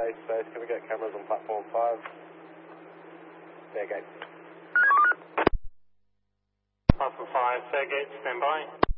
Space, can we get cameras on platform 5? Fairgate. Platform 5, Fairgate, stand by.